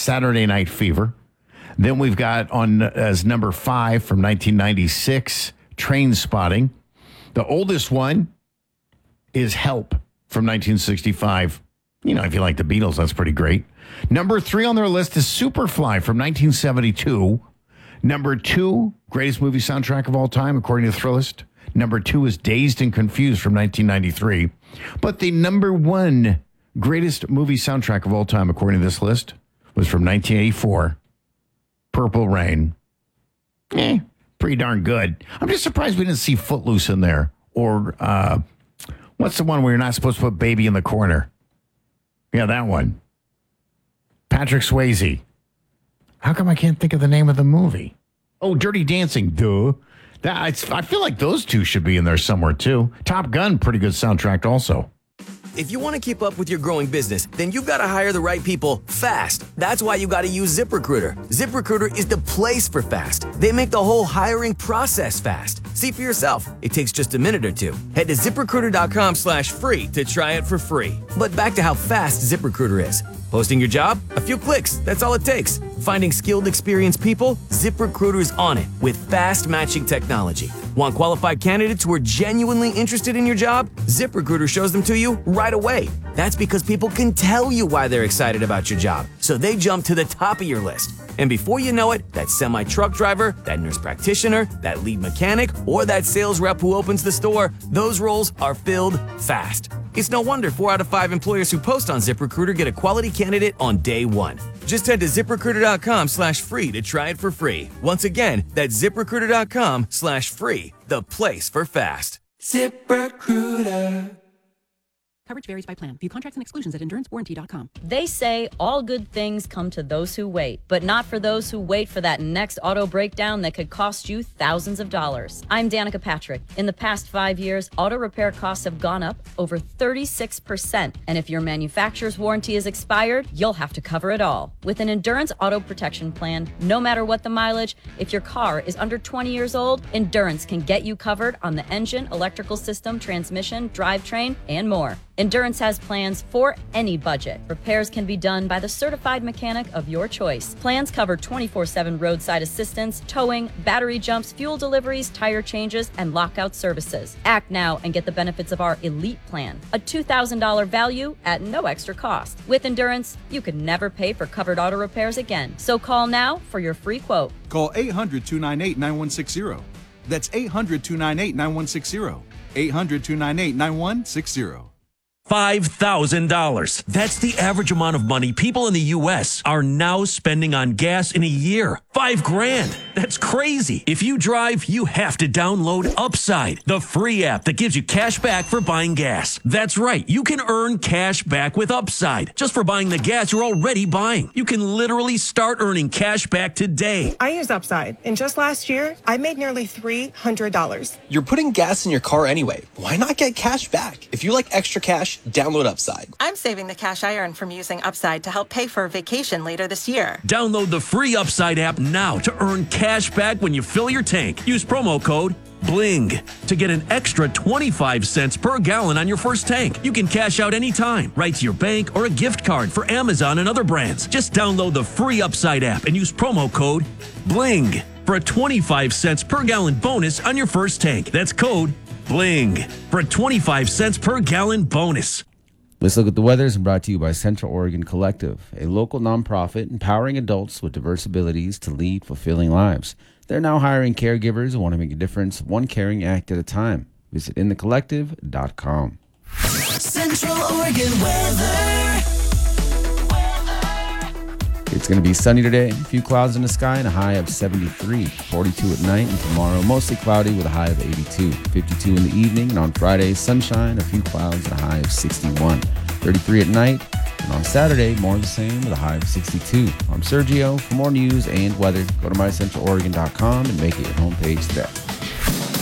Saturday Night Fever. Then we've got on as number 5 from 1996, Train Spotting. The oldest one is Help from 1965. You know, if you like the Beatles, that's pretty great. Number 3 on their list is Superfly from 1972. Number 2, greatest movie soundtrack of all time, according to Thrillist. Number 2 is Dazed and Confused from 1993. But the number 1 greatest movie soundtrack of all time, according to this list, was from 1984, Purple Rain. Pretty darn good. I'm just surprised we didn't see Footloose in there. Or what's the one where you're not supposed to put Baby in the Corner? Yeah, that one. Patrick Swayze. How come I can't think of the name of the movie? Oh, Dirty Dancing. Duh. I feel like those two should be in there somewhere, too. Top Gun, pretty good soundtrack also. If you want to keep up with your growing business, then you've got to hire the right people fast. That's why you got to use ZipRecruiter. ZipRecruiter is the place for fast. They make the whole hiring process fast. See for yourself. It takes just a minute or two. Head to ZipRecruiter.com/free to try it for free. But back to how fast ZipRecruiter is. Posting your job? A few clicks. That's all it takes. Finding skilled, experienced people? ZipRecruiter is on it with fast matching technology. Want qualified candidates who are genuinely interested in your job? ZipRecruiter shows them to you right away. That's because people can tell you why they're excited about your job, so they jump to the top of your list. And before you know it, that semi-truck driver, that nurse practitioner, that lead mechanic, or that sales rep who opens the store, those roles are filled fast. It's no wonder 4 out of 5 employers who post on ZipRecruiter get a quality candidate on day one. Just head to ZipRecruiter.com/free to try it for free. Once again, that's ZipRecruiter.com/free, the place for fast. ZipRecruiter. Coverage varies by plan. View contracts and exclusions at EnduranceWarranty.com. They say all good things come to those who wait, but not for those who wait for that next auto breakdown that could cost you thousands of dollars. I'm Danica Patrick. In the past 5 years, auto repair costs have gone up over 36%. And if your manufacturer's warranty is expired, you'll have to cover it all. With an Endurance Auto Protection Plan, no matter what the mileage, if your car is under 20 years old, Endurance can get you covered on the engine, electrical system, transmission, drivetrain, and more. Endurance has plans for any budget. Repairs can be done by the certified mechanic of your choice. Plans cover 24/7 roadside assistance, towing, battery jumps, fuel deliveries, tire changes, and lockout services. Act now and get the benefits of our Elite Plan, a $2,000 value at no extra cost. With Endurance, you could never pay for covered auto repairs again. So call now for your free quote. Call 800-298-9160. That's 800-298-9160. 800-298-9160. $5,000. That's the average amount of money people in the U.S. are now spending on gas in a year. $5,000. That's crazy. If you drive, you have to download Upside, the free app that gives you cash back for buying gas. That's right. You can earn cash back with Upside just for buying the gas you're already buying. You can literally start earning cash back today. I use Upside, and just last year, I made nearly $300. You're putting gas in your car anyway. Why not get cash back? If you like extra cash, download Upside. I'm saving the cash I earn from using Upside to help pay for a vacation later this year. Download the free Upside app now to earn cash back when you fill your tank. Use promo code BLING to get an extra 25 cents per gallon on your first tank. You can cash out anytime, right to your bank or a gift card for Amazon and other brands. Just download the free Upside app and use promo code BLING for a 25 cents per gallon bonus on your first tank. That's code BLING for a 25 cents per gallon bonus. Let's look at the weather. Is brought to you by Central Oregon Collective, a local nonprofit empowering adults with diverse abilities to lead fulfilling lives. They're now hiring caregivers who want to make a difference, one caring act at a time. Visit inthecollective.com. Central Oregon weather. It's going to be sunny today, a few clouds in the sky and a high of 73, 42 at night, and tomorrow mostly cloudy with a high of 82, 52 in the evening, and on Friday, sunshine, a few clouds and a high of 61, 33 at night, and on Saturday, more of the same with a high of 62. I'm Sergio. For more news and weather, go to mycentraloregon.com and make it your homepage today.